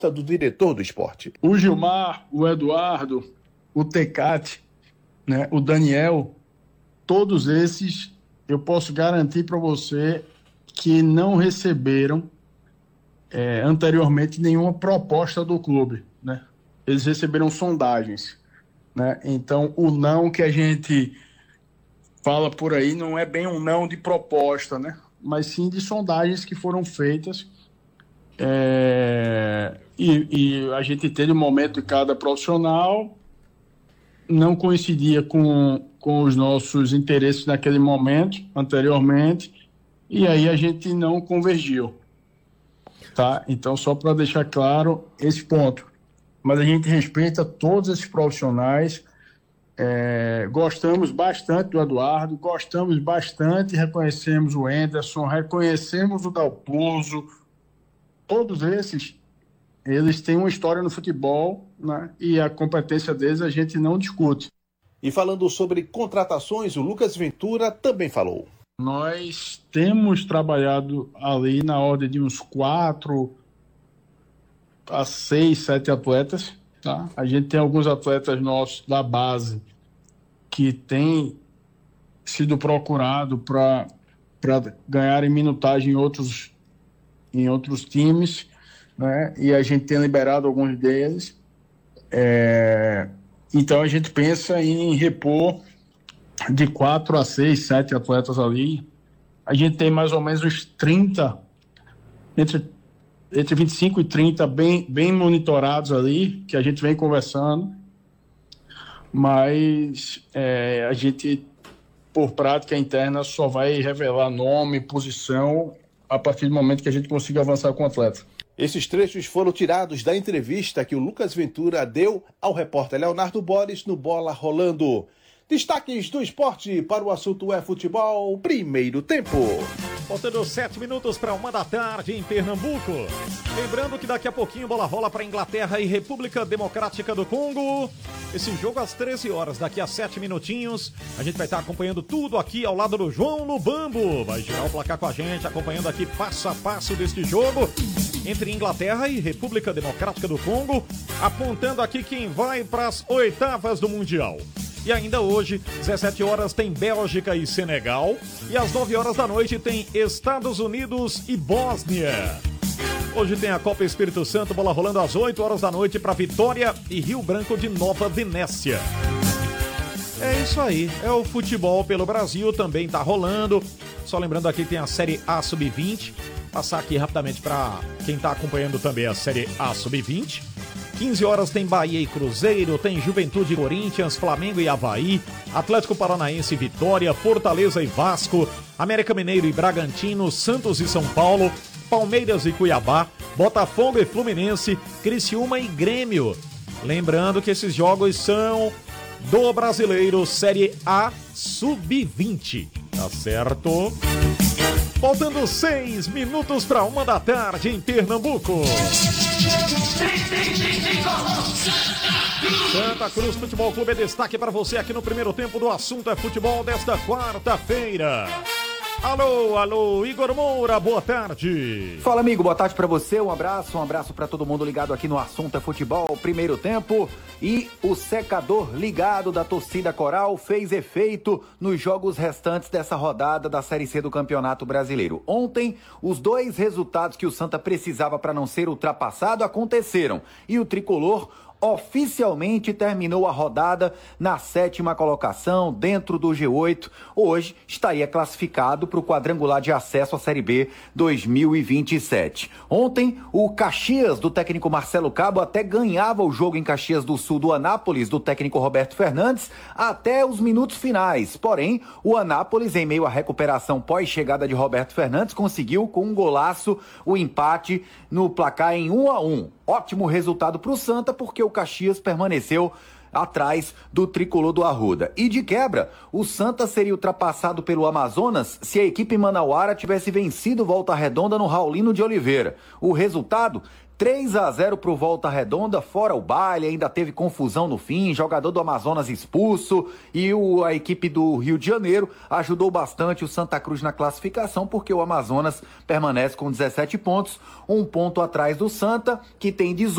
do diretor do esporte. O Gilmar, o Eduardo, o Tecate, né, o Daniel, todos esses eu posso garantir para você que não receberam anteriormente nenhuma proposta do clube, né? Eles receberam sondagens, né? Então o não que a gente fala por aí não é bem um não de proposta, né? Mas sim de sondagens que foram feitas. E a gente teve um momento de cada profissional, não coincidia com os nossos interesses naquele momento, anteriormente, e aí a gente não convergiu, tá? Então, só para deixar claro esse ponto. Mas a gente respeita todos esses profissionais, gostamos bastante do Eduardo, gostamos bastante, reconhecemos o Anderson, reconhecemos o Dalpozo, todos esses, eles têm uma história no futebol, né? E a competência deles a gente não discute. E falando sobre contratações, o Lucas Ventura também falou. Nós temos trabalhado ali na ordem de uns 4 a 6, 7 atletas, tá? A gente tem alguns atletas nossos da base que têm sido procurado para ganharem minutagem em outros times, né? E a gente tem liberado alguns deles. Então a gente pensa em repor de 4 a 6, 7 atletas ali. A gente tem mais ou menos uns 30, entre 25 e 30 bem monitorados ali, que a gente vem conversando, mas a gente, por prática interna, só vai revelar nome, posição, a partir do momento que a gente consiga avançar com o atleta. Esses trechos foram tirados da entrevista que o Lucas Ventura deu ao repórter Leonardo Borges no Bola Rolando. Destaques do esporte para o assunto futebol, primeiro tempo. Faltando 7 minutos para 1h em Pernambuco. Lembrando que daqui a pouquinho bola rola para Inglaterra e República Democrática do Congo. Esse jogo às 13 horas, daqui a 7 minutinhos. A gente vai estar acompanhando tudo aqui ao lado do João Lubambo. Vai girar o placar com a gente, acompanhando aqui passo a passo deste jogo entre Inglaterra e República Democrática do Congo, apontando aqui quem vai para as oitavas do Mundial. E ainda hoje, 17 horas, tem Bélgica e Senegal. E às 9 horas da noite tem Estados Unidos e Bósnia. Hoje tem a Copa Espírito Santo, bola rolando às 8 horas da noite para Vitória e Rio Branco de Nova Venécia. É isso aí, é o futebol pelo Brasil, também tá rolando. Só lembrando aqui tem a Série A Sub-20. Passar aqui rapidamente para quem tá acompanhando também a Série A Sub-20. 15 horas tem Bahia e Cruzeiro, tem Juventude e Corinthians, Flamengo e Avaí, Atlético Paranaense e Vitória, Fortaleza e Vasco, América Mineiro e Bragantino, Santos e São Paulo, Palmeiras e Cuiabá, Botafogo e Fluminense, Criciúma e Grêmio. Lembrando que esses jogos são do Brasileiro Série A Sub-20, tá certo? Faltando 6 minutos para 1h em Pernambuco. Santa Cruz Futebol Clube é destaque para você aqui no primeiro tempo do Assunto é Futebol desta quarta-feira. Alô, Igor Moura, boa tarde. Fala, amigo, boa tarde pra você, um abraço pra todo mundo ligado aqui no Assunto é Futebol, primeiro tempo, e o secador ligado da torcida coral fez efeito nos jogos restantes dessa rodada da Série C do Campeonato Brasileiro. Ontem, os 2 resultados que o Santa precisava para não ser ultrapassado aconteceram, e o tricolor oficialmente terminou a rodada na 7ª colocação, dentro do G8. Hoje estaria classificado para o quadrangular de acesso à Série B 2027. Ontem, o Caxias, do técnico Marcelo Cabo, até ganhava o jogo em Caxias do Sul do Anápolis, do técnico Roberto Fernandes, até os minutos finais. Porém, o Anápolis, em meio à recuperação pós-chegada de Roberto Fernandes, conseguiu, com um golaço, o empate no placar em 1-1. Ótimo resultado para o Santa, porque o Caxias permaneceu atrás do tricolor do Arruda. E de quebra, o Santa seria ultrapassado pelo Amazonas se a equipe manauara tivesse vencido Volta Redonda no Raulino de Oliveira. O resultado, 3-0 pro Volta Redonda, fora o baile, ainda teve confusão no fim, jogador do Amazonas expulso, e a equipe do Rio de Janeiro ajudou bastante o Santa Cruz na classificação, porque o Amazonas permanece com 17 pontos, um ponto atrás do Santa, que tem 18.